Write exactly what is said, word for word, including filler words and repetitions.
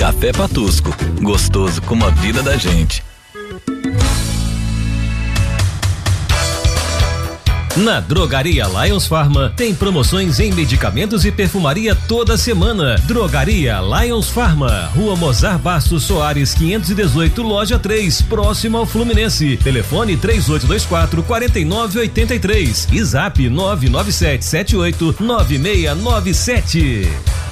Café Patusco, gostoso como a vida da gente. Na Drogaria Lions Pharma tem promoções em medicamentos e perfumaria toda semana. Drogaria Lions Pharma, Rua Mozar Bastos Soares quinhentos e dezoito, loja três, próximo ao Fluminense. Telefone três oito dois quatro, quatro nove oito três e Zap nove nove sete sete oito nove seis nove sete.